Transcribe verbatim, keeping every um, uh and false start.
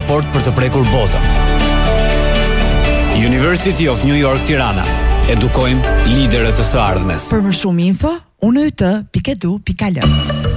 pasaport për të prekur botën. University of New York Tirana. Edukojmë liderët e së ardhmes. Për më shumë info, u n y t pikë e d u pikë a l.